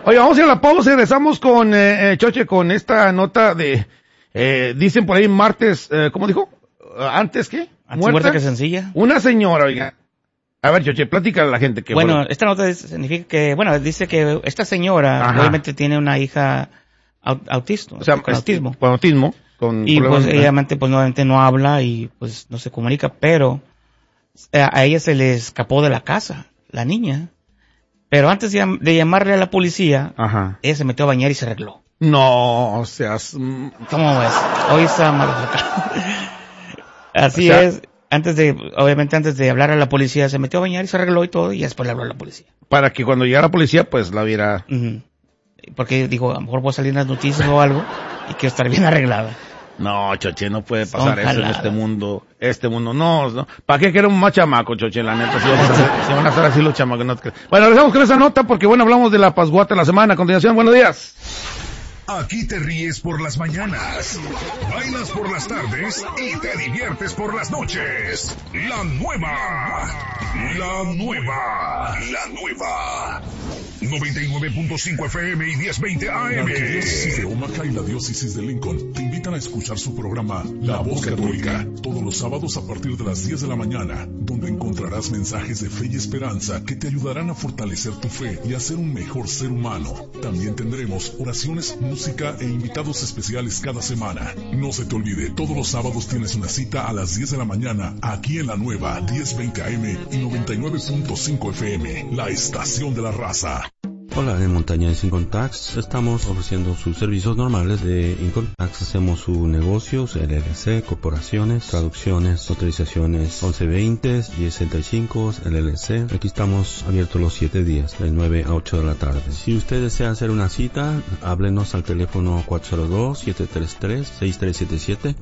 Oye, vamos a ir a la pausa y regresamos con, Choche, con esta nota de, dicen por ahí martes, ¿cómo dijo? ¿Antes qué? ¿Muerta que sencilla? Una señora, oiga. A ver, Choche, platícale a la gente que... Bueno, esta nota significa que, dice que esta señora, ajá, obviamente tiene una hija autista, o sea, con autismo. Con autismo. Y pues ella nuevamente no habla y pues no se comunica, pero a ella se le escapó de la casa, la niña. Pero antes de llamarle a la policía, ajá, ella se metió a bañar y se arregló. No, o sea... ¿Cómo ves? Hoy está mal. Así, o sea, es. Antes de hablar a la policía, se metió a bañar y se arregló y todo, y después le habló a la policía. Para que cuando llegara la policía, pues la viera... Uh-huh. Porque dijo, a lo mejor voy a salir en las noticias o algo, y quiero estar bien arreglada. No, Choche, no puede pasar eso en este mundo. No. ¿Para qué queremos más chamacos, Choche? La neta, si van a estar así los chamacos. No. Bueno, regresamos con esa nota porque, hablamos de la pasguata de la semana. A continuación, buenos días. Aquí te ríes por las mañanas, bailas por las tardes y te diviertes por las noches. La nueva 99.5 FM y 1020 AM. La Arquidiócesis de Omaha y la Diócesis de Lincoln te invitan a escuchar su programa La Voz Católica todos los sábados a partir de las 10 de la mañana, donde encontrarás mensajes de fe y esperanza que te ayudarán a fortalecer tu fe y a ser un mejor ser humano. También tendremos oraciones, música e invitados especiales cada semana. No se te olvide, todos los sábados tienes una cita a las 10 de la mañana aquí en la nueva 1020 AM y 99.5 FM, la estación de la raza. Hola, en Montañas Income Tax estamos ofreciendo sus servicios normales de Income Tax. Hacemos su negocios, LLC, corporaciones, traducciones, autorizaciones 1120, 1065, LLC. Aquí estamos abiertos los 7 días, de 9 a 8 de la tarde. Si usted desea hacer una cita, háblenos al teléfono 402-733-6377,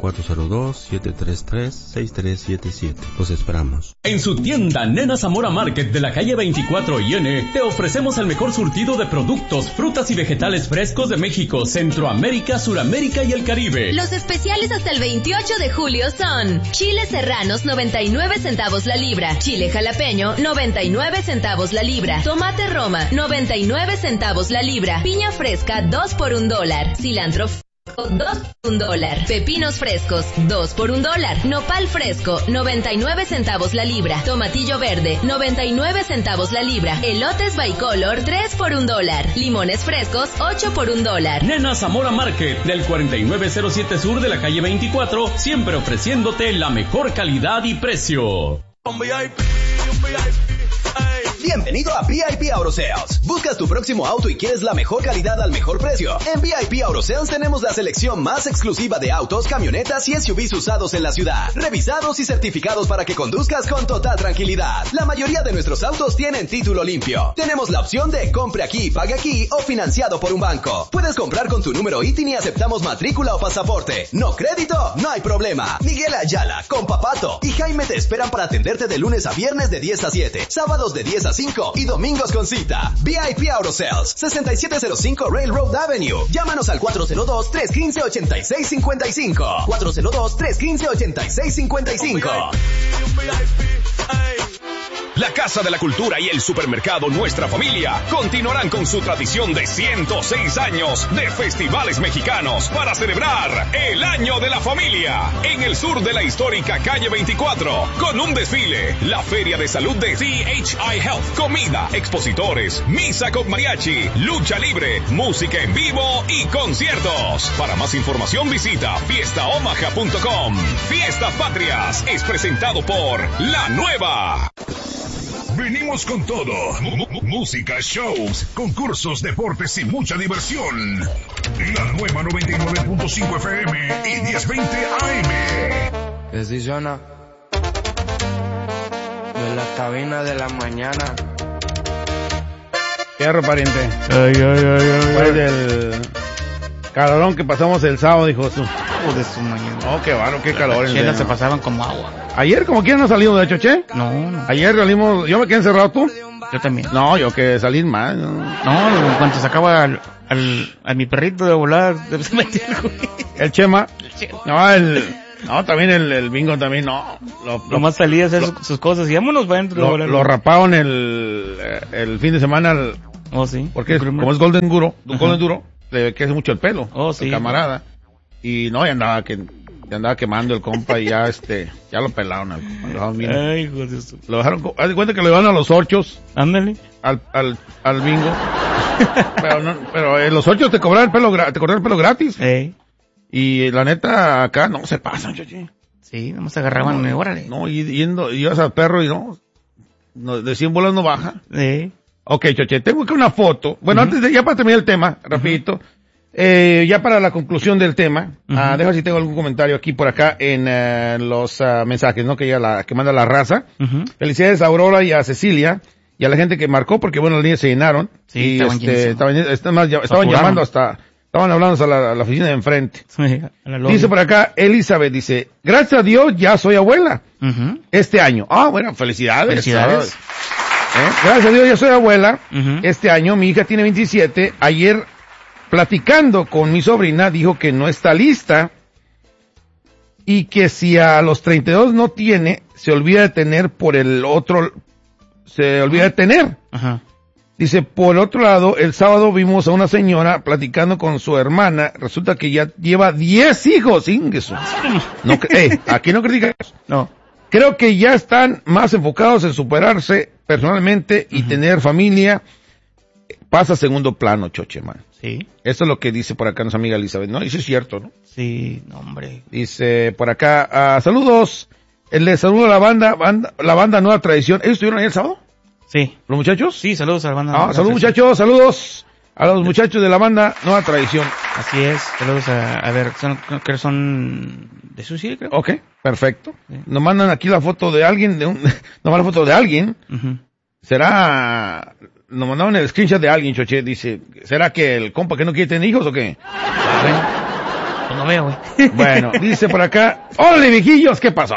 402-733-6377. Los esperamos. En su tienda Nena Zamora Market de la calle 24 IN, te ofrecemos el mejor surtido de productos, frutas y vegetales frescos de México, Centroamérica, Suramérica y el Caribe. Los especiales hasta el 28 de julio son chiles serranos 99 centavos la libra, chile jalapeño 99 centavos la libra, tomate roma 99 centavos la libra, piña fresca 2 por $1, cilantro 2 por $1, pepinos frescos 2 por $1, nopal fresco 99 centavos la libra, tomatillo verde 99 centavos la libra, elotes bicolor 3 por $1, limones frescos 8 por $1. Nena Zamora Market del 4907 Sur de la calle 24, siempre ofreciéndote la mejor calidad y precio. Bienvenido a VIP Auto Sales. ¿Buscas tu próximo auto y quieres la mejor calidad al mejor precio? En VIP Auto Sales tenemos la selección más exclusiva de autos, camionetas y SUVs usados en la ciudad, revisados y certificados para que conduzcas con total tranquilidad. La mayoría de nuestros autos tienen título limpio. Tenemos la opción de compre aquí, pague aquí o financiado por un banco. Puedes comprar con tu número ITIN y aceptamos matrícula o pasaporte. ¿No crédito? No hay problema. Miguel Ayala, Compa Pato y Jaime te esperan para atenderte de lunes a viernes de 10 a 7, sábados de 10 a 5 y domingos con cita. VIP Auto Sales, 6705 Railroad Avenue. Llámanos al 402-315-8655. 402-315-8655. La Casa de la Cultura y el Supermercado Nuestra Familia continuarán con su tradición de 106 años de festivales mexicanos para celebrar el Año de la Familia en el sur de la histórica calle 24 con un desfile, la Feria de Salud de CHI Health, comida, expositores, misa con mariachi, lucha libre, música en vivo y conciertos. Para más información visita fiestaomaha.com. Fiestas Patrias es presentado por La Nueva. Venimos con todo. Música, shows, concursos, deportes y mucha diversión. La nueva 99.5 FM y 1020 AM. Decisiona de la cabina de la mañana. Fierro, pariente. Después del calorón que pasamos el sábado, dijo tú. De su mañana. Oh, qué baro, qué calor. Las chelas se pasaban como agua. Ayer, como quién no salimos de Choche. No. Ayer salimos, yo me quedé encerrado, ¿tú? Yo también. No, yo que salir más. No, cuando sacaba a mi perrito de volar, de meter, el Chema. No, también el Bingo también, no. Lo más salía a hacer sus cosas y vámonos para adentro. Lo raparon el fin de semana Oh, sí. Porque como es Golden Duro, le crece mucho el pelo. Oh, sí. El camarada. Y no, ya andaba quemando el compa y ya ya lo pelaron. Ay, hijo de eso. Lo dejaron, haz de cuenta que lo llevaron a los 8. Ándale. Al bingo. pero en los 8 te cobraban el pelo gratis. Y la neta, acá no se pasan, choche. Sí, nomás agarraban, órale. No, ibas al perro y no, de 100 bolas no baja. Ok, choche, tengo que una foto. Bueno, ya para terminar el tema, rapidito. Ya para la conclusión del tema, deja si tengo algún comentario aquí por acá en los mensajes, ¿no? Que manda la raza. Felicidades a Aurora y a Cecilia y a la gente que marcó, porque bueno, las líneas se llenaron. Sí, y estaban llamando estaban hablando hasta la oficina de enfrente. Sí, dice por acá, Elizabeth dice, gracias a Dios ya soy abuela. Este año. Bueno, felicidades. Felicidades. Gracias a Dios ya soy abuela. Este año mi hija tiene 27. Ayer, platicando con mi sobrina, dijo que no está lista y que si a los 32 no tiene, se olvida de tener por el otro, se olvida de tener. Dice, por otro lado, el sábado vimos a una señora platicando con su hermana, resulta que ya lleva 10 hijos, ingreso. No, aquí no criticamos. No. Creo que ya están más enfocados en superarse personalmente y tener familia. Pasa a segundo plano, choche, man. Sí. Eso es lo que dice por acá nuestra amiga Elizabeth, ¿no? Eso es cierto, ¿no? Sí, no, hombre. Dice por acá, saludos. Le saludo a la banda Nueva Tradición. ¿Ellos estuvieron ahí el sábado? Sí. ¿Los muchachos? Sí, saludos a la banda. Saludos muchachos, saludos a los muchachos de la banda Nueva Tradición. Así es, saludos a ver, creo que son de Sushi, creo. Ok, perfecto. Sí. Nos mandan aquí la foto de alguien, nos mandan la foto de alguien. Nos mandaron el screenshot de alguien, choche, dice, ¿será que el compa que no quiere tener hijos o qué? Pues no veo, güey. Bueno, dice por acá, ¡órale, viejillos! ¿Qué pasó?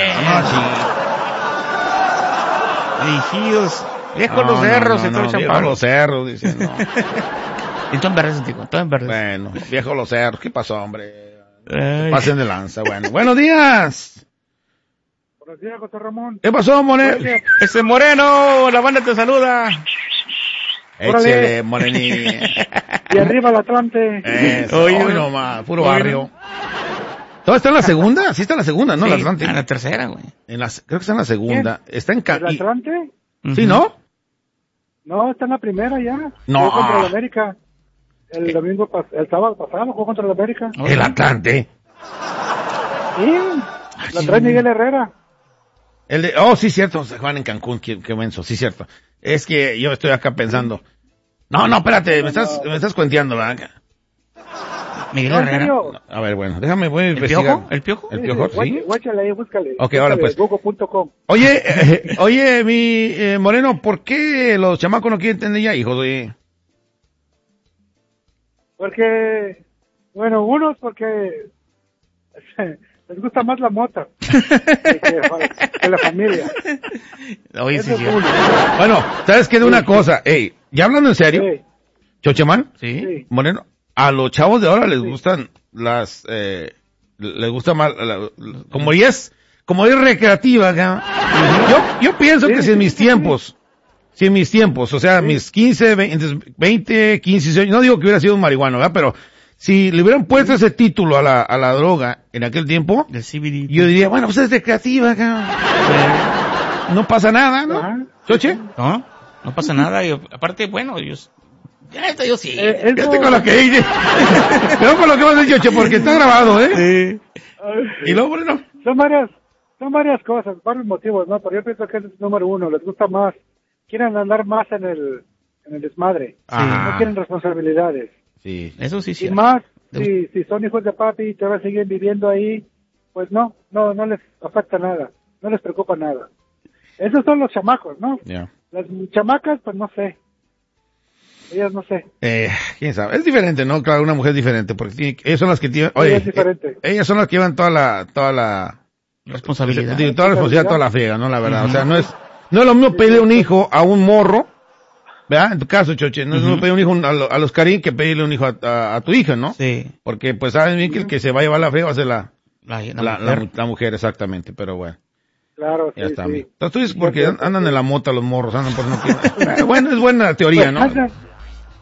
Viejillos, viejos los cerros y todo el champán. Viejos los cerros, dice, no. Y todo en verdes, digo, todo en verdes. Bueno, viejos los cerros, ¿qué pasó, hombre? Pasen de lanza, bueno. ¡Buenos días! Buenos días, José Ramón. ¿Qué pasó, Moreno? Ese Moreno, la banda te saluda. Échale, Morení. Y arriba el Atlante. Hoy nomás, puro barrio. ¿Todo está en la segunda? Sí está en la segunda, ¿no? Sí, la Atlante. En la tercera, güey. Creo que está en la segunda. ¿Quién? Está en ¿El Atlante? ¿Sí, no? No, está en la primera ya. No. Jugó contra el América. El sábado pasado jugó contra el América. El Atlante. Sí. La trae Miguel Herrera. Sí, cierto, se juegan en Cancún, qué menso, sí, cierto. Es que yo estoy acá pensando. No, espérate, me estás cuenteando, ¿verdad? Miguel Herrera. A ver, bueno, déjame, voy a investigar. ¿El Piojo? ¿El Piojo? Sí. Guáchale ahí, búscale. Ok, ahora pues. Google.com. Oye, mi Moreno, ¿por qué los chamacos no quieren tener ya hijos, oye? Porque, bueno, unos porque les gusta más la mota que la familia. Oye, sí, bueno, ¿sabes qué? De una cosa, ya hablando en serio, sí. Chochemán, Sí. Moreno, a los chavos de ahora les gustan les gusta más, como es recreativa, ¿no? Yo pienso que si en mis tiempos, o sea, mis 15, 20, 15 años, no digo que hubiera sido un marihuano, ¿verdad? Pero si le hubieran puesto ese título a la droga en aquel tiempo, yo diría, bueno, pues es recreativa, no pasa nada, ¿no? ¿Choche? No pasa nada, y aparte, bueno, yo sí. Fíjate con lo que dice. Pero con lo que vas a decir, Choche, porque está grabado, ¿eh? Sí. Y luego, bueno. Son varias cosas, varios motivos, ¿no? Pero yo pienso que ese es número uno, les gusta más, quieren andar más en el desmadre, no quieren responsabilidades. Sí. Eso sí, sí. Y más, si son hijos de papi y todavía siguen viviendo ahí, pues no les afecta nada, no les preocupa nada. Esos son los chamacos, ¿no? Yeah. Las chamacas, pues no sé. Ellas no sé. Quién sabe. Es diferente, ¿no? Claro, una mujer es diferente, porque ellas son las que tienen, es diferente. Ellas son las que llevan toda la responsabilidad. Toda la responsabilidad, toda la friega, ¿no? La verdad. O sea, no es lo mismo pedirle un hijo a un morro, ¿verdad? En tu caso, Choche, no es lo mismo pedirle un hijo a los Karim que pedirle un hijo a tu hija, ¿no? Sí. Porque, pues, saben bien que el que se va a llevar la friega va a ser la mujer, exactamente, pero bueno. Claro, ya está. Sí. Entonces tú dices porque andan en la mota los morros, andan por no quieren. Bueno, es buena teoría, ¿no?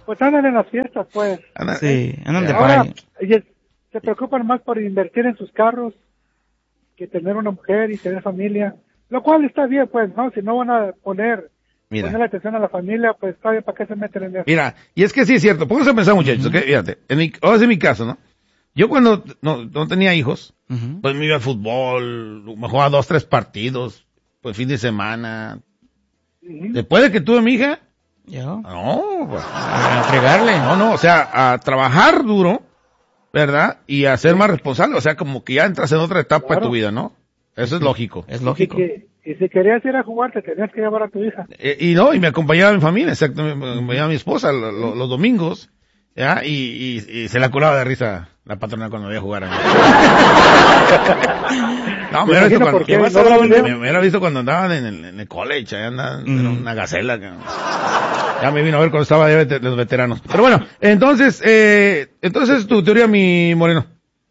Pues andan en las fiestas, pues. Sí, andan de Ahora, party. ellos se preocupan más por invertir en sus carros que tener una mujer y tener familia. Lo cual está bien, pues, ¿no? Si no van a poner atención a la familia, pues está bien, ¿para qué se meten en eso? Mira, y es que sí es cierto. Pónganse a pensar, muchachos, ¿ok? Fíjate, ahora es mi caso, ¿no? Yo cuando no tenía hijos, pues me iba al fútbol, me jugaba 2, 3 partidos, pues fin de semana. Después de que tuve mi hija, no, pues, a fregarle. No, o sea, a trabajar duro, ¿verdad? Y a ser más responsable, o sea, como que ya entras en otra etapa de tu vida, ¿no? Eso es lógico. Es lógico. Y si querías ir a jugar, te tenías que llevar a tu hija. Y me acompañaba mi familia, exactamente, me acompañaba mi esposa los domingos, ¿ya? Y se la curaba de risa la patrona cuando veía jugar a mí. No, me hubiera visto cuando andaban en el college, ahí andaban en una gacela. Ya me vino a ver cuando estaba de los veteranos. Pero bueno, entonces tu teoría, mi Moreno.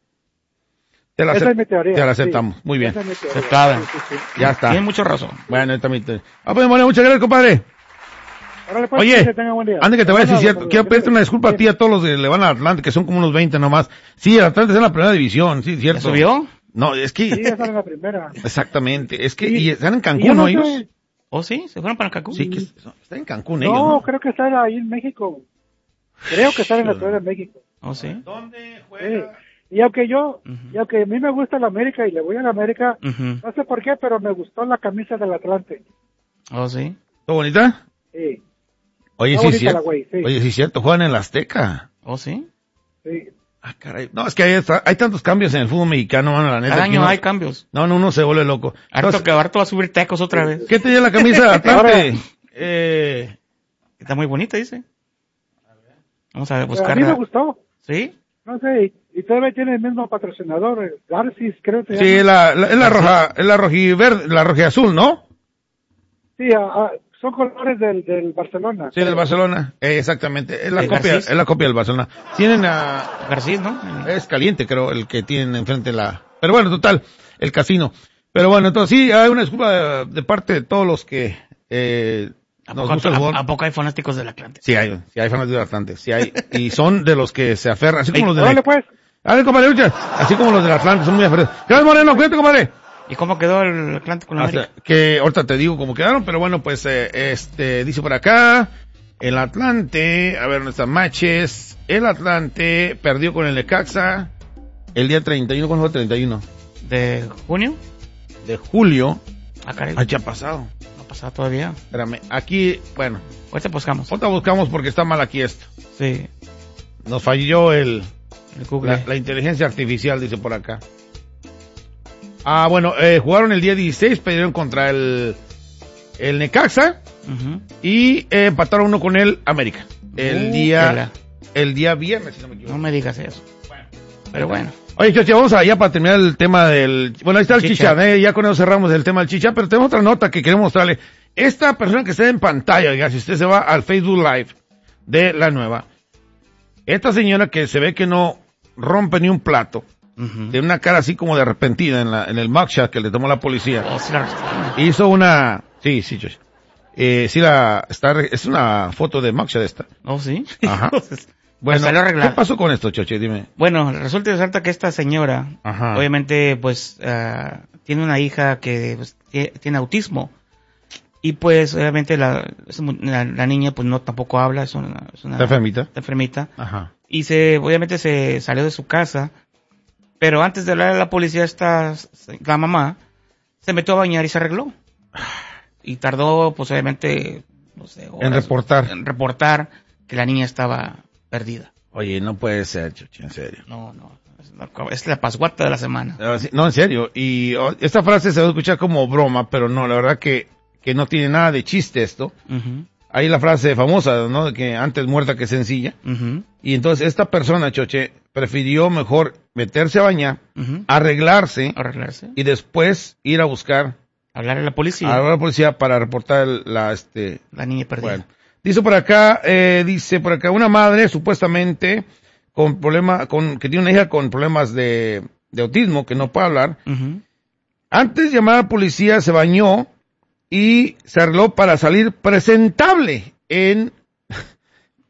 Esa es mi teoría. Te la aceptamos. Muy bien. Aceptada. Ya está. Tiene mucha razón. Bueno, esta es mi teoría. Pues Moreno, muchas gracias, compadre. Pues, oye, que tenga buen día. antes que te vaya a decir cierto, quiero pedirte una disculpa a ti y a todos los que le van al Atlante, que son como unos 20 nomás. Sí, el Atlante está en la primera división, sí, cierto. ¿Ya subió? No, es que... Sí, ya están en la primera. Exactamente, es que y están en Cancún, ¿no, ellos? ¿Oh, sí? ¿Se fueron para Cancún? Sí, que están en Cancún ellos, No, creo que están ahí en México. Creo que están en la Ciudad de México. ¿Oh, sí? ¿Dónde juega? Sí. Y aunque a mí me gusta la América y le voy a la América, no sé por qué, pero me gustó la camisa del Atlante. ¿Oh, sí? ¿Está bonita? Sí. Oye, sí, cierto. Oye, sí, cierto, juegan en la Azteca. ¿Oh, sí? Sí. Ah, caray. No, es que hay tantos cambios en el fútbol mexicano, mano, la neta. Cada año hay cambios. No, uno se vuelve loco. Harto va a subir tacos otra vez. ¿Qué te dio la camisa de Atlante? Está muy bonita, dice. Vamos a buscarla. A mí me gustó. ¿Sí? No sé, y todavía tiene el mismo patrocinador, Garcis, creo que sí, la roja, la rojiverde, la rojiazul, ¿no? Sí, son colores del Barcelona. Sí, del Barcelona, exactamente, es la copia del Barcelona. Tienen a Garcís, ¿no? Es Caliente, creo, el que tienen enfrente pero bueno, total, el casino. Pero bueno, entonces sí, hay una disculpa de parte de todos los que nos gusta el fútbol. ¿A poco hay fanáticos del Atlante? Sí hay fanáticos del Atlante, sí hay, y son de los que se aferran, así como los de Dale, pues. Dale, compadre, lucha, así como los del Atlante, son muy aferrados. Gracias, Moreno, cuídate, compadre. ¿Y cómo quedó el Atlante con la América? Que ahorita te digo cómo quedaron, pero bueno, pues, dice por acá, el Atlante, a ver, ¿dónde están matches? El Atlante perdió con el Necaxa el día 31, ¿cuándo fue el 31? ¿De junio? De julio. Ah, caray. Ya ha pasado. No ha pasado todavía. Espérame, aquí, bueno. Ahorita buscamos. Ahorita buscamos porque está mal aquí esto. Sí. Nos falló el Google. La inteligencia artificial, dice por acá. Ah, bueno, jugaron el día 16, perdieron contra el Necaxa y empataron uno con el América. El día viernes, si no me equivoco. No me digas eso. Bueno, pero bueno. Oye, Choche, vamos allá para terminar el tema bueno, ahí está el Chicha, ya con eso cerramos el tema del Chicha, pero tenemos otra nota que queremos mostrarle. Esta persona que está en pantalla, oiga, si usted se va al Facebook Live de La Nueva, esta señora que se ve que no rompe ni un plato, de una cara así como de arrepentida en el mugshot que le tomó la policía. Hizo una... Sí, Choche. Es una foto de mugshot esta. ¿Oh, sí? Ajá. Bueno, ¿qué pasó con esto, Choche? Dime. Bueno, resulta y resalta que esta señora, obviamente, pues, tiene una hija que pues, tiene autismo. Y pues, obviamente, la niña, pues, no tampoco habla, es una ¿Está enfermita? Está enfermita. Ajá. Y obviamente se salió de su casa. Pero antes de hablar a la policía, la mamá se metió a bañar y se arregló. Y tardó, pues, obviamente, no sé, horas en reportar que la niña estaba perdida. Oye, no puede ser, Choche, en serio. No, es la pasguata de la semana. No, en serio. Y esta frase se va a escuchar como broma, pero no, la verdad que no tiene nada de chiste esto. Hay la frase famosa, ¿no? De que antes muerta que sencilla. Y entonces esta persona, Choche, prefirió mejor meterse a bañar, arreglarse y después ir a buscar. Hablar a la policía. Hablar a la policía para reportar la niña perdida. Bueno. Dice por acá, una madre supuestamente que tiene una hija con problemas de autismo, que no puede hablar. Antes de llamar a la policía se bañó y se arregló para salir presentable en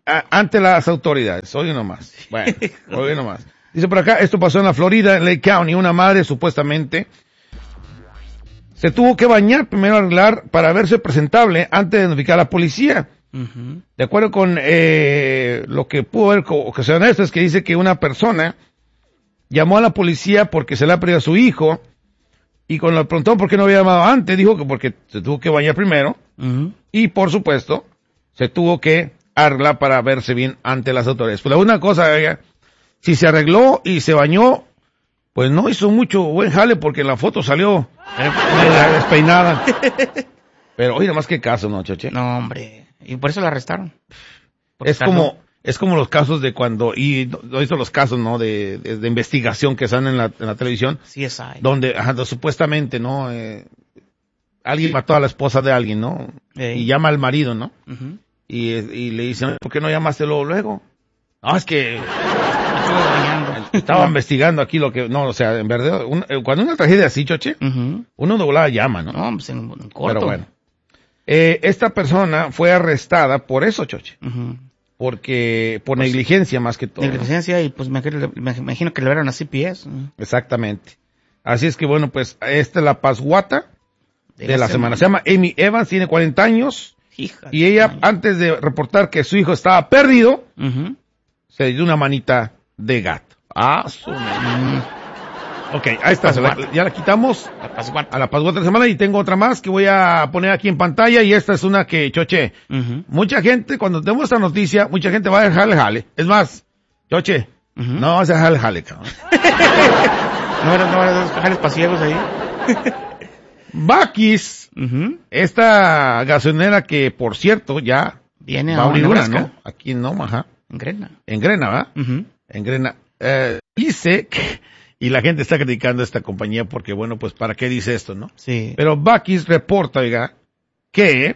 ante las autoridades. Oye nomás. Bueno, oye nomás. Dice por acá, esto pasó en la Florida, en Lake County. Una madre supuestamente se tuvo que bañar, primero arreglar para verse presentable antes de notificar a la policía. De acuerdo con lo que pudo haber ocasionado esto, es que dice que una persona llamó a la policía porque se le ha perdido a su hijo, y cuando le preguntó por qué no había llamado antes, dijo que porque se tuvo que bañar primero, y por supuesto, se tuvo que arreglar para verse bien ante las autoridades. Pues una cosa, si se arregló y se bañó, pues no hizo mucho buen jale porque en la foto salió despeinada. Pero oye, nomás qué caso, ¿no, Choche? No, hombre. Y por eso la arrestaron. Es como los casos de cuando, y he visto los casos, ¿no? De investigación que salen en la televisión. CSI. Donde, supuestamente, ¿no? Alguien mató a la esposa de alguien, ¿no? Y llama al marido, ¿no? Y le dicen, ¿por qué no llamaste luego? No, es que estaba investigando aquí lo que, no, o sea, en verdad, cuando una tragedia así, Choche, uno de volada llama, ¿no? No, pues en corto. Pero bueno. Esta persona fue arrestada por eso, Choche. Porque, por negligencia más que todo. Negligencia, y pues me imagino que le dieron a CPS. Exactamente. Así es que bueno, pues esta es la pasguata de la semana. Se llama Amy Evans, tiene 40 años. Y ella, antes de reportar que su hijo estaba perdido, se dio una manita de gato. Ok, ahí está, ya la quitamos a la pasguata de la semana, y tengo otra más que voy a poner aquí en pantalla, y esta es una que, Choche, mucha gente, cuando tenemos esta noticia, mucha gente va a dejarle jale. Es más, Choche, no vas a dejarle jale, cabrón. No eres jales pasiegos ahí. Buc-ee's, esta gasolinera que, por cierto, ya viene va a abrir una, ¿no? Aquí en Omaha. En Grena. En Grena, ¿verdad? En Grena. Dice que, y la gente está criticando a esta compañía porque, bueno, pues, ¿para qué dice esto, no? Sí. Pero Buc-ee's reporta, oiga, que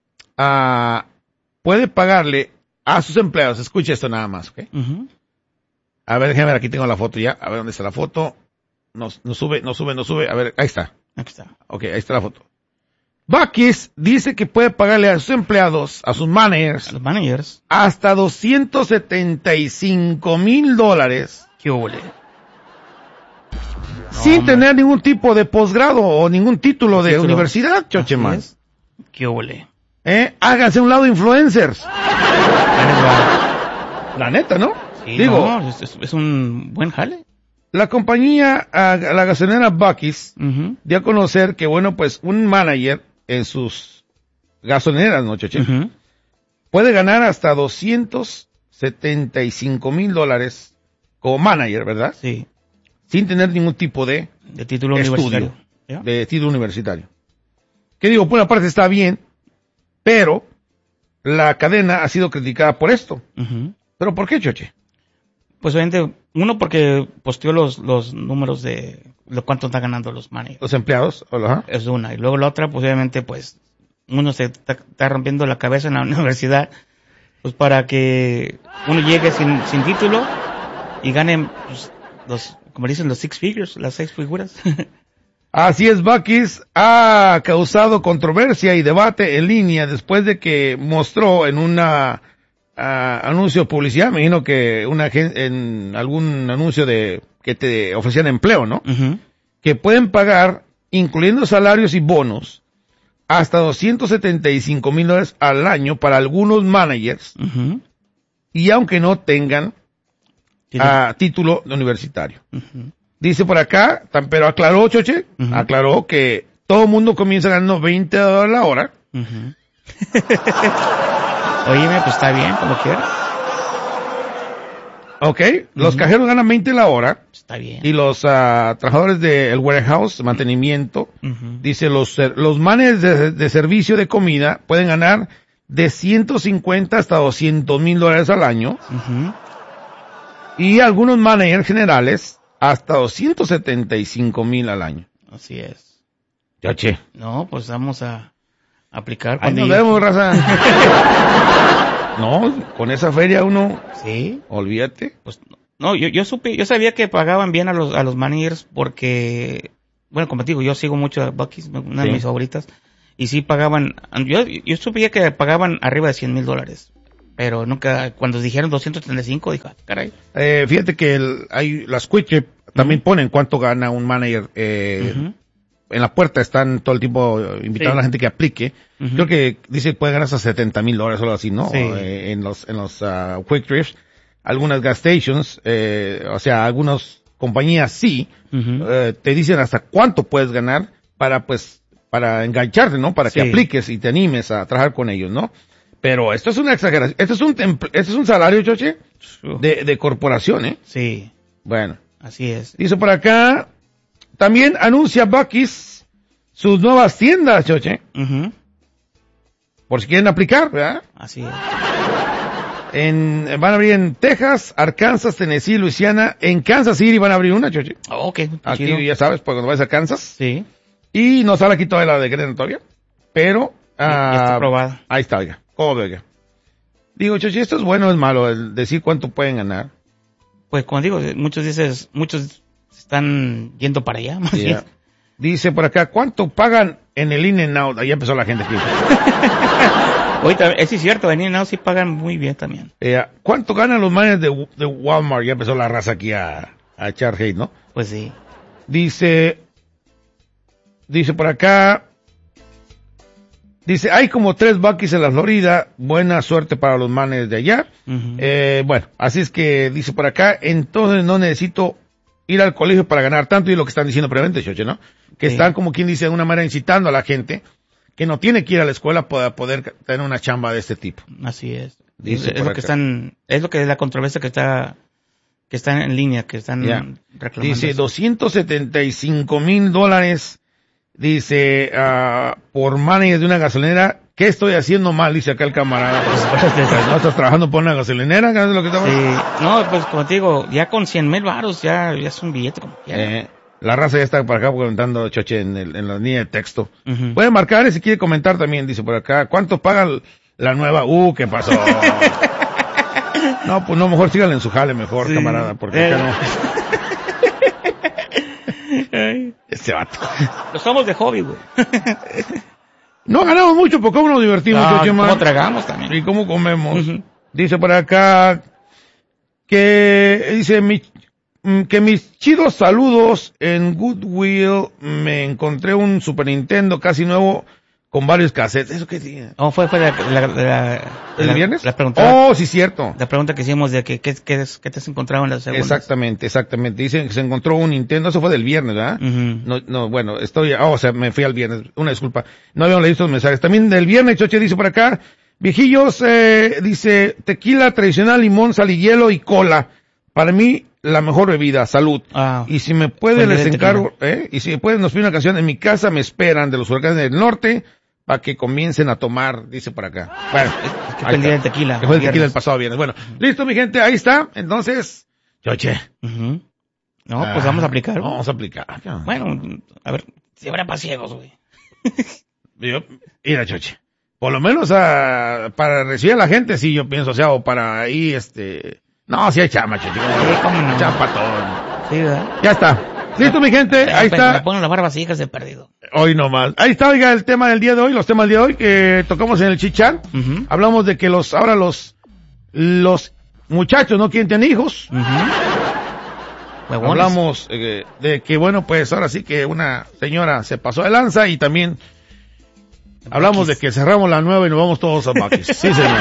puede pagarle a sus empleados, escuche esto nada más, ¿ok? A ver, déjame ver, aquí tengo la foto ya, a ver dónde está la foto. No sube, a ver, ahí está. Aquí está. Ok, ahí está la foto. Buc-ee's dice que puede pagarle a sus empleados, a sus managers, hasta $275,000. ¿Qué huele? Sin tener ningún tipo de posgrado o ningún título de universidad, Choche man. ¿Qué huele? Háganse un lado influencers. La neta, ¿no? Sí, digo, no, es un buen jale. La compañía, la gasolinera Buc-ee's, dio a conocer que, bueno, pues, un manager en sus gasolineras, ¿no, Choche? Puede ganar hasta $275,000 como manager, ¿verdad? Sí. Sin tener ningún tipo de título estudio, de título universitario. Que digo, por una parte está bien, pero la cadena ha sido criticada por esto. ¿Pero por qué, Choche? Pues obviamente, uno porque posteó los números de cuánto están ganando los managers. Los empleados. Es una. Y luego la otra, pues obviamente, pues, uno se está rompiendo la cabeza en la universidad, pues para que uno llegue sin título y gane, pues, como dicen, los 6 figures, las 6 figuras. Así es, Buc-ee's ha causado controversia y debate en línea después de que mostró en una anuncio de publicidad, me imagino que en algún anuncio de que te ofrecían empleo, ¿no? Que pueden pagar, incluyendo salarios y bonos, hasta $275,000 al año para algunos managers, y aunque no tengan título universitario. Dice por acá, pero aclaró, Choche, aclaró que todo el mundo comienza ganando $20 la hora. Oíme, pues está bien, como quiera. Ok, los cajeros ganan 20 la hora. Está bien. Y los trabajadores del warehouse, mantenimiento, dice los managers de servicio de comida pueden ganar de $150 hasta $200,000 al año. Y algunos managers generales hasta $275,000 al año. Así es. Choche. No, pues vamos a aplicar. Ahí nos vemos, raza. No, con esa feria uno. Sí. Olvídate. Pues no, yo sabía que pagaban bien a los managers porque, bueno, como te digo, yo sigo mucho a Buc-ee's, una de mis favoritas, y sí pagaban, yo supe que pagaban arriba de $100,000. Pero nunca, cuando dijeron 235, dije, caray. Fíjate que hay las Quick Trip también ponen cuánto gana un manager. En la puerta están todo el tiempo invitando a la gente que aplique. Creo que dice que puede ganar hasta $70,000 o algo así, ¿no? Sí. En los Quick Trips. Algunas gas stations, o sea, algunas compañías sí, te dicen hasta cuánto puedes ganar para engancharte, ¿no? Para que apliques y te animes a trabajar con ellos, ¿no? Pero esto es una exageración. Esto es un salario, Choche, de corporación, ¿eh? Sí. Bueno. Así es. Dice por acá, también anuncia Buc-ee's sus nuevas tiendas, Choche. Por si quieren aplicar, ¿verdad? Así es. Van a abrir en Texas, Arkansas, Tennessee, Luisiana. En Kansas City van a abrir una, Choche. Ok. Aquí chido. ya sabes, pues cuando vayas a Kansas. Sí. Y no sale aquí todavía la de Grena todavía. Pero ya está aprobada. Ahí está, oiga. ¿Cómo ve, oiga? Digo, Choche, ¿esto es bueno o es malo el decir cuánto pueden ganar? Pues como digo, muchos están yendo para allá. Más bien. Dice por acá, ¿cuánto pagan en el In-N-Out? Ahí empezó la gente aquí. Ahorita, es cierto, en In-N-Out sí pagan muy bien también. ¿Cuánto ganan los managers de Walmart? Ya empezó la raza aquí a echar hate, ¿no? Pues sí. Dice por acá, hay como 3 Buc-ee's en la Florida, buena suerte para los managers de allá. Bueno, así es que dice por acá, entonces no necesito ir al colegio para ganar tanto, y lo que están diciendo previamente, Choche, ¿no? Que están, como quien dice, de una manera incitando a la gente que no tiene que ir a la escuela para poder tener una chamba de este tipo. Así es. Dice es lo que es la controversia que está en línea, que están reclamando. Dice $275,000, dice, por manager de una gasolinera. ¿Qué estoy haciendo mal? Dice acá el camarada. ¿No estás trabajando por una gasolinera? ¿Qué es lo que estamos? Sí. No, pues como te digo, ya con 100,000 varos ya es un billete como quiera. La raza ya está por acá comentando, Choche, en la línea de texto. Puede marcar si quiere comentar también, dice por acá. ¿Cuánto paga la nueva? ¿Qué pasó? No, pues no, mejor síganle en su jale mejor, camarada, porque acá no. Este vato. Lo somos de hobby, güey. No ganamos mucho, pero cómo nos divertimos, Choche, man. ¿Cómo tragamos también? Y cómo comemos. Dice por acá que mis chidos saludos en Goodwill me encontré un Super Nintendo casi nuevo con varios cassettes. ¿Eso qué tiene? Fue ¿El viernes? La pregunta. Sí, cierto. La pregunta que hicimos de qué te has encontrado en las segundas. Exactamente. Dicen que se encontró un Nintendo, eso fue del viernes, ¿verdad? No, bueno, me fui al viernes, una disculpa. No habíamos leído estos mensajes. También del viernes, Choche dice por acá, viejillos, dice, tequila tradicional, limón, sal y hielo y cola. Para mí, la mejor bebida, salud. Y si me puede, les encargo, y si me pueden, nos pide una canción. En mi casa me esperan de los huracanes del norte para que comiencen a tomar, dice por acá. Bueno, que fue el día del tequila. Que fue el tequila del pasado viernes. Bueno, listo, mi gente, ahí está. Entonces, Choche. No, pues vamos a aplicar. Vamos a aplicar. Bueno, a ver, si habrá para ciegos, güey. Mira, Choche. Por lo menos para recibir a la gente, sí, yo pienso, o sea, o para ahí, no, sí hay chama, Choche. ¿Cómo no? Chapa todo. Sí, ¿verdad? Ya está. Listo, mi gente, ahí está. Me ponen la barba así, que se ha perdido. Hoy nomás. Ahí está, oiga, el tema del día de hoy, los temas del día de hoy que tocamos en el chichan. Hablamos de que ahora los muchachos no quieren tener hijos. Hablamos de que, bueno, pues ahora sí que una señora se pasó de lanza, y también hablamos de que cerramos la nueva y nos vamos todos a Buc-ee's. Sí, señor.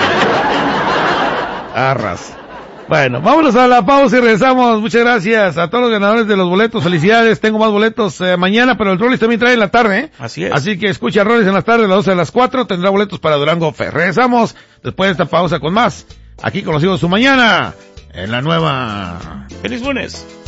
Arras. Bueno, vámonos a la pausa y regresamos. Muchas gracias a todos los ganadores de los boletos. Felicidades. Tengo más boletos mañana, pero el Rollis también trae en la tarde, ¿eh? Así es. Así que escucha Rollis en las tardes, a las 12 a las 4. Tendrá boletos para Durango Fer. Regresamos después de esta pausa con más. Aquí conocido su mañana en la nueva. ¡Feliz lunes!